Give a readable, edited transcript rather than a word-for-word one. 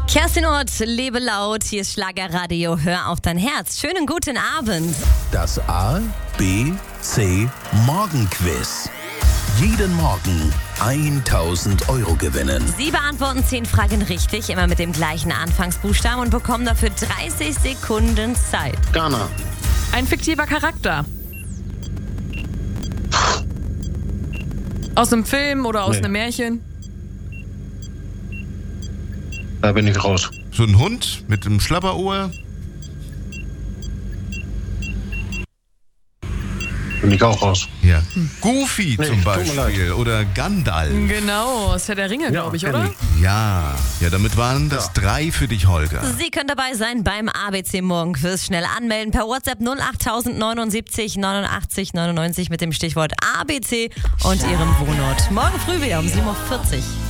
Kerstin Ott, lebe laut, hier ist Schlagerradio, hör auf dein Herz. Schönen guten Abend. Das A, B, C Morgenquiz. Jeden Morgen 1.000 € gewinnen. Sie beantworten 10 Fragen richtig, immer mit dem gleichen Anfangsbuchstaben und bekommen dafür 30 Sekunden Zeit. Ghana. Ein fiktiver Charakter. Aus einem Film oder aus einem Märchen. Da bin ich raus. So ein Hund mit einem Schlapperohr. Bin ich auch raus. Ja. Goofy zum tut mir Beispiel oder Gandalf. Genau, aus Herr der Ringe, glaube ich, kenn oder? Ja, damit waren das 3 für dich, Holger. Sie können dabei sein beim ABC Morgenquiz. Schnell anmelden per WhatsApp 08079 89 99 mit dem Stichwort ABC und Ihrem Wohnort. Morgen früh wieder um 7.40 Uhr.